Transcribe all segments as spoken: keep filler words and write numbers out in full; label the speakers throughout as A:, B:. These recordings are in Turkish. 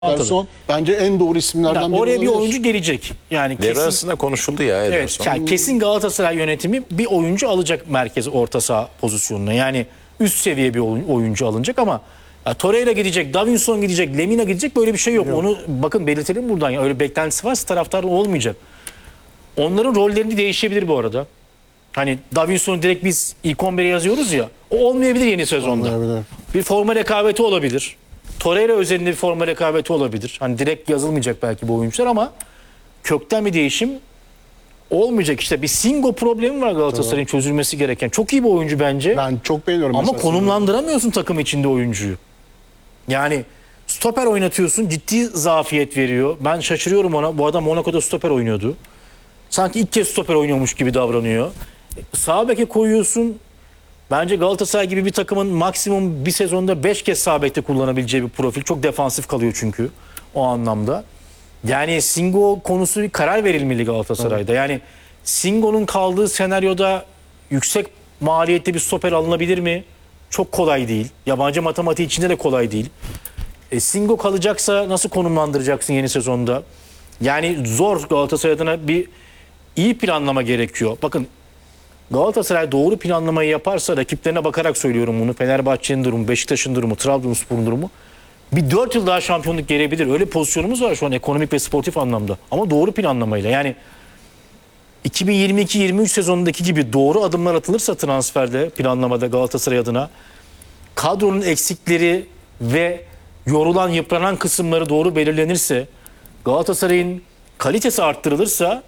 A: Ederson bence en doğru isimlerden
B: Yani
A: biri
B: oraya bir
A: olabilir.
B: oyuncu gelecek. Yani
C: Devre
B: kesin,
C: arasında konuşuldu ya
B: evet,
C: Ederson.
B: yani kesin Galatasaray yönetimi bir oyuncu alacak merkez orta saha pozisyonuna. Yani üst seviye bir oyun- oyuncu alınacak ama ya Torreira gidecek, Davinson gidecek, Lemina gidecek, böyle bir şey yok. yok. Onu bakın belirtelim buradan. Ya öyle beklentisi varsa taraftarın olmayacak. Onların rollerini değişebilir bu arada. Hani Davinson'u direkt biz ilk on bire yazıyoruz ya. O olmayabilir yeni sezonda.
A: Olmayabilir.
B: Bir forma rekabeti olabilir. Torreira özelinde bir forma rekabeti olabilir. Hani direkt yazılmayacak belki bu oyuncular ama kökten bir değişim olmayacak. İşte bir Singo problemi var Galatasaray'ın çözülmesi gereken. Çok iyi bir oyuncu bence.
A: Ben çok beğeniyorum.
B: Ama
A: mesela
B: konumlandıramıyorsun takım içinde oyuncuyu. Yani stoper oynatıyorsun, ciddi zafiyet veriyor. Ben şaşırıyorum ona. Bu adam Monaco'da stoper oynuyordu. Sanki ilk kez stoper oynuyormuş gibi davranıyor. Sağ beke koyuyorsun. Bence Galatasaray gibi bir takımın maksimum bir sezonda beş kez sağ bekte kullanabileceği bir profil. Çok defansif kalıyor çünkü o anlamda. Yani Singo konusu bir karar verilmeli Galatasaray'da. Yani Singo'nun kaldığı senaryoda yüksek maliyette bir stoper alınabilir mi? Çok kolay değil. Yabancı matematiği içinde de kolay değil. E, Singo kalacaksa nasıl konumlandıracaksın yeni sezonda? Yani zor. Galatasaray adına bir iyi planlama gerekiyor. Bakın, Galatasaray doğru planlamayı yaparsa, rakiplerine bakarak söylüyorum bunu. Fenerbahçe'nin durumu, Beşiktaş'ın durumu, Trabzonspor'un durumu. Bir dört yıl daha şampiyonluk gelebilir. Öyle pozisyonumuz var şu an ekonomik ve sportif anlamda. Ama doğru planlamayla. Yani iki bin yirmi iki yirmi üç sezonundaki gibi doğru adımlar atılırsa transferde, planlamada Galatasaray adına, kadronun eksikleri ve yorulan, yıpranan kısımları doğru belirlenirse, Galatasaray'ın kalitesi arttırılırsa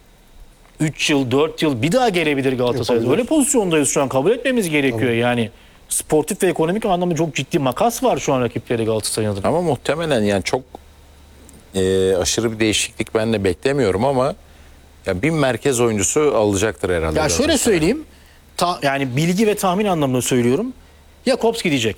B: üç yıl, dört yıl bir daha gelebilir Galatasaray. Öyle pozisyondayız şu an. Kabul etmemiz gerekiyor. Tabii. Yani sportif ve ekonomik anlamda çok ciddi makas var şu an rakipleri Galatasaray'ın adına.
C: Ama muhtemelen yani çok e, aşırı bir değişiklik ben de beklemiyorum ama ya bir merkez oyuncusu alacaktır herhalde.
B: Ya şöyle söyleyeyim. Ta, yani bilgi ve tahmin anlamında söylüyorum. Jakobs gidecek.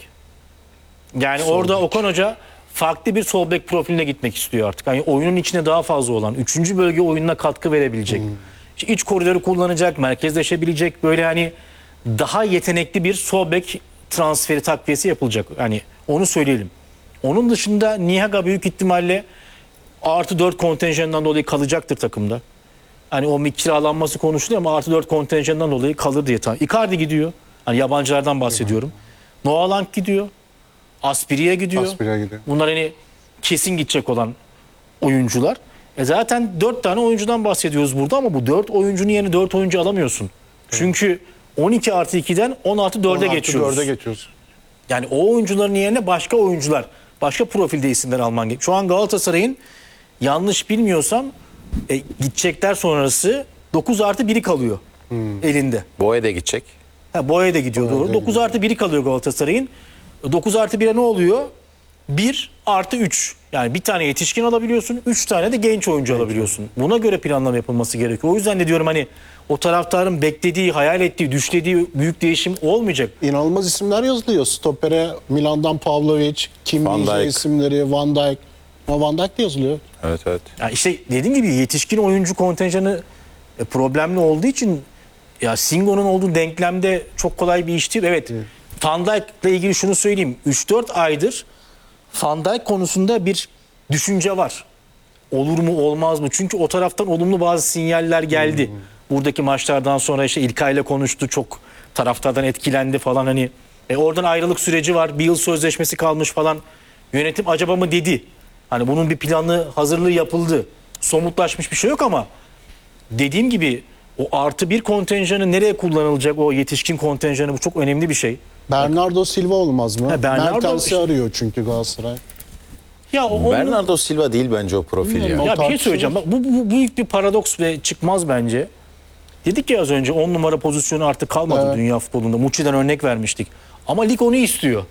B: Yani sol orada bek. Okan Hoca farklı bir sol bek profiline gitmek istiyor artık. Yani oyunun içine daha fazla olan, üçüncü bölge oyununa katkı verebilecek. Hmm. İç koridoru kullanacak, merkezleşebilecek, böyle hani daha yetenekli bir sol bek transferi, takviyesi yapılacak. Yani onu söyleyelim. Onun dışında Nihaga büyük ihtimalle artı dört kontenjanından dolayı kalacaktır takımda. Hani o bir kiralanması konuşuluyor ama artı dört kontenjanından dolayı kalır diye tahmin. Icardi gidiyor. Hani yabancılardan bahsediyorum. Noah Lang gidiyor. Aspiri'ye gidiyor.
A: Aspiri'ye gidiyor.
B: Bunlar hani kesin gidecek olan oyuncular. E zaten dört tane oyuncudan bahsediyoruz burada ama bu dört oyuncunun yerine dört oyuncu alamıyorsun. Evet. Çünkü on iki artı ikiden on artı dörde geçiyoruz.
A: dörde geçiyoruz.
B: Yani o oyuncuların yerine başka oyuncular, başka profilde isimler alman gerekiyor. Şu an Galatasaray'ın, yanlış bilmiyorsam, e, gidecekler sonrası dokuz artı biri kalıyor hmm. elinde.
C: Boya da gidecek.
B: Ha, Boya da gidiyor, doğru. dokuz artı biri kalıyor Galatasaray'ın. dokuz artı bire ne oluyor? bir artı üç. Yani bir tane yetişkin alabiliyorsun, üç tane de genç oyuncu genç alabiliyorsun. Buna göre planlama yapılması gerekiyor. O yüzden de diyorum hani o taraftarın beklediği, hayal ettiği, düşlediği büyük değişim olmayacak.
A: İnanılmaz isimler yazılıyor. Stopper'e Milan'dan Pavlovic, Kim Min-jae isimleri, Van Dijk. Ama Van Dijk de yazılıyor.
C: Evet evet.
B: Yani işte dediğim gibi yetişkin oyuncu kontenjanı e, problemli olduğu için, ya Singo'nun olduğu denklemde çok kolay bir iş değil. Evet. evet. Van Dijk'la ilgili şunu söyleyeyim. üç dört aydır Van Dijk konusunda bir düşünce var. Olur mu olmaz mı? Çünkü o taraftan olumlu bazı sinyaller geldi. Hmm. Buradaki maçlardan sonra işte İlkay'la konuştu. Çok taraftardan etkilendi falan. Hani e, oradan ayrılık süreci var. Bir yıl sözleşmesi kalmış falan. Yönetim acaba mı dedi. Hani bunun bir planı, hazırlığı yapıldı. Somutlaşmış bir şey yok ama dediğim gibi o artı bir kontenjanı nereye kullanılacak, o yetişkin kontenjanı, bu çok önemli bir şey.
A: Bernardo Silva olmaz mı?
B: Ha, Bernardo
A: Mertens'i
B: işte
A: arıyor çünkü Galatasaray.
B: Ya o,
C: Bernardo Silva değil bence o profil ya.
B: Ya bir şey söyleyeceğim. Bak, bu, bu büyük bir paradoks ve çıkmaz bence. Dedik ya az önce on numara pozisyonu artık kalmadı evet. dünya futbolunda. Muçi'den örnek vermiştik. Ama lig onu istiyor.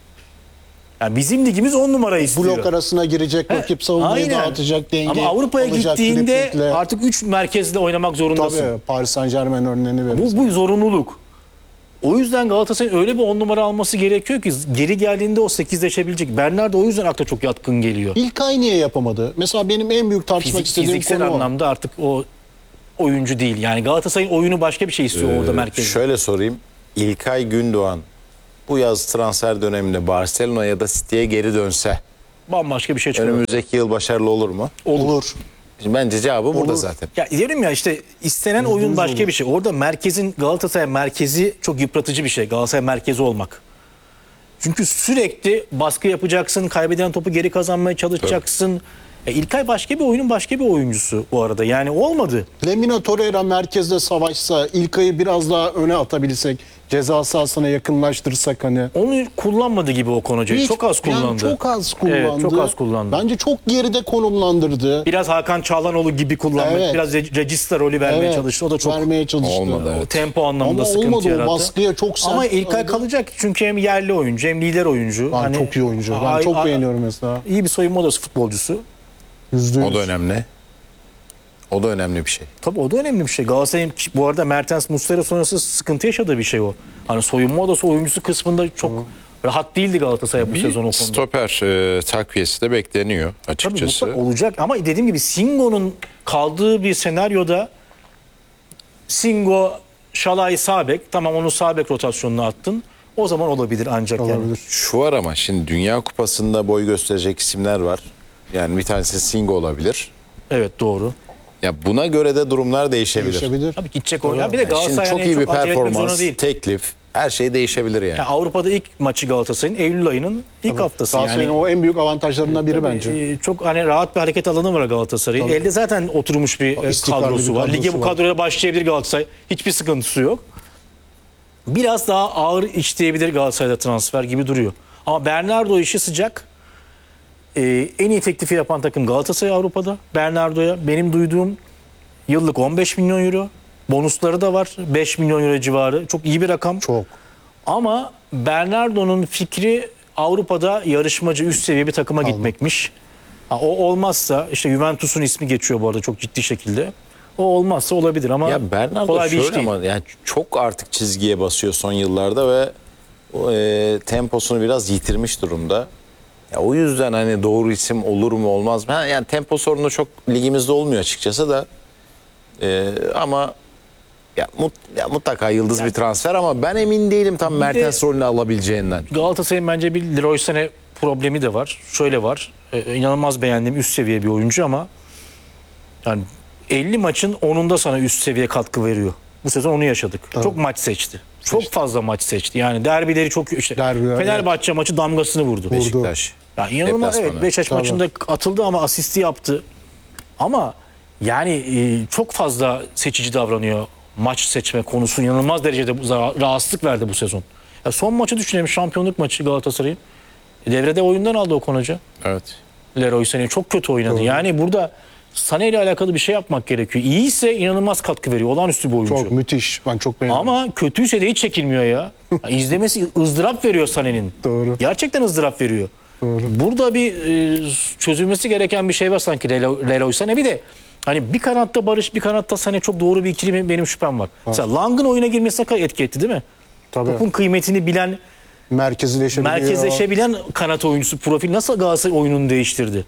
B: Yani bizim ligimiz on numara istiyor.
A: Blok arasına girecek, rakip savunmayı dağıtacak, denge.
B: Ama Avrupa'ya gittiğinde triplikle artık üç merkezle oynamak zorundasın.
A: Tabii, Paris Saint-Germain örneğini verirsin.
B: Bu, bu zorunluluk. O yüzden Galatasaray'ın öyle bir on numara alması gerekiyor ki geri geldiğinde o sekizleşebilecek. Bernardo o yüzden akla çok yatkın geliyor.
A: İlkay niye yapamadı? Mesela benim en büyük tartışmak Fizik, istediğim
B: fiziksel
A: konu o.
B: anlamda artık o oyuncu değil. Yani Galatasaray'ın oyunu başka bir şey istiyor ee, orada merkezde.
C: Şöyle sorayım. İlkay Gündoğan bu yaz transfer döneminde Barcelona ya da City'ye geri dönse
B: bambaşka bir şey çıkar.
C: Önümüzdeki yıl başarılı olur mu?
A: Olur.
C: Şimdi bence cevabı burada
A: Olur.
C: zaten.
B: Ya diyorum ya işte istenen oyun başka bir şey. Orada merkezin Galatasaray merkezi çok yıpratıcı bir şey. Galatasaray merkezi olmak. Çünkü sürekli baskı yapacaksın, kaybeden topu geri kazanmaya çalışacaksın. E, İlkay başka bir oyunun başka bir oyuncusu bu arada. Yani olmadı.
A: Lemina Torreira merkezde savaşsa, İlkay'ı biraz daha öne atabilsek, ceza sahasına yakınlaştırsak hani.
B: Onu kullanmadı gibi o konucu.
A: Hiç-
B: Çok az kullandı.
A: Yani çok az kullandı.
B: Evet, çok az kullandı.
A: Bence çok geride konumlandırdı.
B: Biraz Hakan Çağlanoğlu gibi kullanmak,
A: Evet.
B: biraz re- regista rolü vermeye
A: Evet,
B: çalıştı. O da çok
A: vermeye çalıştı.
C: Olmadı, evet.
B: o tempo anlamında
A: Ama
B: sıkıntı
A: olmadı, o
B: yarattı.
A: baskıya çok sert
B: Ama İlkay
A: aldı.
B: kalacak çünkü hem yerli oyuncu hem lider oyuncu.
A: Ben
B: Hani-
A: çok iyi oyuncu. Ben
B: Ay-
A: çok
B: ay-
A: beğeniyorum mesela.
B: İyi bir soyunma odası futbolcusu.
A: Yüzde yüz.
C: O da önemli. O da önemli bir şey.
B: Tabii o da önemli bir şey. Galatasaray'ın bu arada Mertens Muslera sonrası sıkıntı yaşadığı bir şey o. Hani soyunma odası oyuncusu kısmında çok rahat değildi Galatasaray bu sezon o konuda.
C: Stoper e, takviyesi de bekleniyor
B: Tabii
C: açıkçası.
B: mutlaka olacak ama dediğim gibi Singo'nun kaldığı bir senaryoda Singo, Şalay, sağ bek, tamam onu sağ bek rotasyonuna attın. O zaman olabilir ancak yani.
A: Olabilir.
C: Şu var ama şimdi Dünya Kupası'nda boy gösterecek isimler var. Yani bir tanesi Singo olabilir.
B: Evet doğru.
C: Ya buna göre de durumlar değişebilir.
A: Değişebilir.
B: Tabii gidecek oyuncu. Bir de
C: Yani şimdi
B: Galatasaray
C: çok
B: yani
C: iyi bir
B: acele etmek zorunda
C: performans,
B: değil.
C: teklif, her şey değişebilir yani.
B: Yani Avrupa'da ilk maçı Galatasaray'ın Eylül ayının ilk haftası
A: Galatasaray'ın
B: yani.
A: o en büyük avantajlarından biri bence.
B: Ee, Çok hani rahat bir hareket alanı var Galatasaray'ın. Elde zaten oturmuş bir e,
A: İstikrarlı
B: kadrosu
A: bir
B: var.
A: kadrosu
B: Lige bu
A: var.
B: kadroyla başlayabilir Galatasaray. Hiçbir sıkıntısı yok. Biraz daha ağır işleyebilir Galatasaray'da transfer gibi duruyor. Ama Bernardo işi sıcak. Ee, en iyi teklifi yapan takım Galatasaray Avrupa'da. Bernardo'ya benim duyduğum yıllık on beş milyon euro. Bonusları da var. beş milyon euro civarı. Çok iyi bir rakam.
A: Çok.
B: Ama Bernardo'nun fikri Avrupa'da yarışmacı üst seviye bir takıma gitmekmiş. Ha, o olmazsa işte Juventus'un ismi geçiyor bu arada çok ciddi şekilde. O olmazsa olabilir ama
C: Ya Bernardo
B: kolay bir iş
C: şöyle
B: değil.
C: ama yani çok artık çizgiye basıyor son yıllarda ve o, e, temposunu biraz yitirmiş durumda. Ya o yüzden hani doğru isim olur mu olmaz mı? Ha, yani tempo sorunu çok ligimizde olmuyor açıkçası da. E, ama ya, mut, ya mutlaka yıldız bir transfer ama ben emin değilim tam Mertens rolünü alabileceğinden.
B: Galatasaray'ın bence bir Leroy Sané problemi de var. Şöyle var. Ee, inanılmaz beğendiğim üst seviye bir oyuncu ama yani elli maçın onunda sana üst seviye katkı veriyor. Bu sezon onu yaşadık. Çok maç seçti. Çok fazla maç seçti. Yani derbileri çok işte
A: Derbiler,
B: Fenerbahçe maçı damgasını vurdu.
C: Beşiktaş.
B: Ya inanılmaz
C: Deplasmanı.
B: evet Beşiktaş
A: Tabii.
B: maçında atıldı ama asisti yaptı. Ama yani e, çok fazla seçici davranıyor. Maç seçme konusu inanılmaz derecede za- rahatsızlık verdi bu sezon. Ya son maçı düşünelim şampiyonluk maçı Galatasaray'ın. E, devrede oyundan aldı Okan Hoca.
C: Evet.
B: Leroy Sané çok kötü oynadı. Yani burada Sané ile alakalı bir şey yapmak gerekiyor. İyiyse inanılmaz katkı veriyor. Olağanüstü bir oyuncu.
A: Çok müthiş. Ben çok beğeniyorum.
B: Ama kötüyse de hiç çekilmiyor ya. Ya izlemesi ızdırap veriyor Sané'nin.
A: Doğru.
B: Gerçekten ızdırap veriyor.
A: Doğru.
B: Burada bir e, çözülmesi gereken bir şey var sanki Leroy Leroy Sané. Bir de hani bir kanatta Barış, bir kanatta Sané çok doğru bir ikili mi benim şüphem var. Mesela Lang'ın oyuna girmesi ne kadar etki etti değil mi?
A: Tabii.
B: Topun kıymetini bilen,
A: Merkezleşebiliyor.
B: merkezleşebilen kanat oyuncusu profil nasıl Galatasaray oyununu değiştirdi?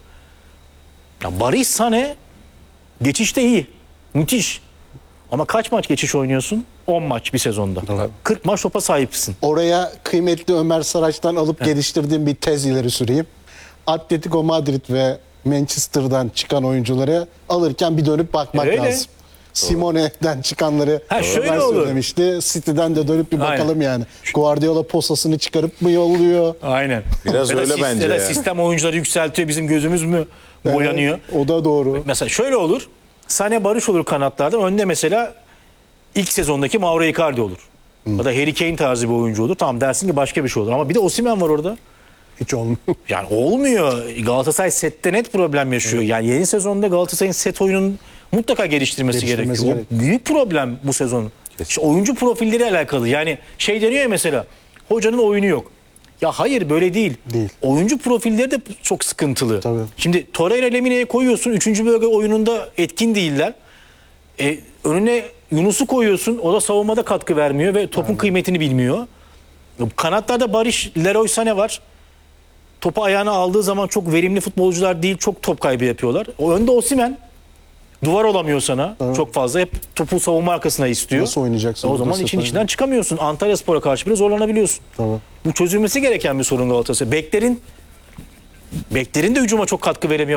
B: Ya Barış Sané geçişte iyi. Müthiş. Ama kaç maç geçiş oynuyorsun? on maç bir sezonda. kırk maç topa sahipsin.
A: Oraya kıymetli Ömer Saraç'tan alıp geliştirdiğim bir tez ileri süreyim. Atletico Madrid ve Manchester'dan çıkan oyuncuları alırken bir dönüp bakmak
B: Öyle.
A: lazım. Simone'den çıkanları
B: Ha, şöyle
A: Ömer
B: olur.
A: söylemişti. City'den de dönüp bir
B: Aynen.
A: bakalım yani. Guardiola posasını çıkarıp mı yolluyor?
B: Aynen.
C: Biraz
B: Ya da
C: öyle
B: sis-
C: bence
B: Ya da
C: yani.
B: sistem oyuncuları yükseltiyor bizim gözümüz mü boyanıyor?
A: Evet, o da doğru.
B: Mesela şöyle olur. Sané Barış olur kanatlarda. Önde mesela ilk sezondaki Mauro Icardi olur. Ya da Harry Kane tarzı bir oyuncu olur. Tamam dersin ki başka bir şey olur. Ama bir de Osimhen var orada.
A: Hiç olmuyor.
B: Yani olmuyor. Galatasaray sette net problem yaşıyor. Yani yeni sezonda Galatasaray'ın set oyunun mutlaka geliştirmesi,
A: Geliştirmesi
B: gerekiyor. O büyük problem bu sezon. İşte oyuncu profilleri alakalı. Yani şey deniyor ya mesela hocanın oyunu yok. Ya hayır böyle değil.
A: Değil.
B: Oyuncu profilleri de çok sıkıntılı.
A: Tabii.
B: Şimdi Torreira Lemine'ye koyuyorsun. Üçüncü bölge oyununda etkin değiller. E, önüne Yunus'u koyuyorsun. O da savunmada katkı vermiyor ve topun kıymetini bilmiyor. Kanatlarda Barış, Leroy Sané var. Topu ayağına aldığı zaman çok verimli futbolcular değil. Çok top kaybı yapıyorlar. O önde Osimhen. Duvar olamıyor sana çok fazla. Hep topu savunma arkasına istiyor.
A: Nasıl oynayacaksın
B: O
A: burada
B: zaman için
A: sefer?
B: içinden çıkamıyorsun. Antalyaspor'a karşı bile zorlanabiliyorsun.
A: Tamam.
B: Bu çözülmesi gereken bir sorun Galatasaray. Beklerin beklerin de hücuma çok katkı veremiyor.